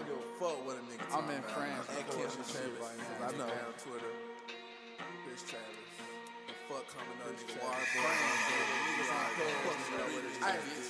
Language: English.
don't give a fuck what a nigga I'm talking in about. France. At Kendrick Travis right now. I know on Twitter. Bitch Travis. The fuck coming up, nigga. Waterboy. Niggas on Clubhouse.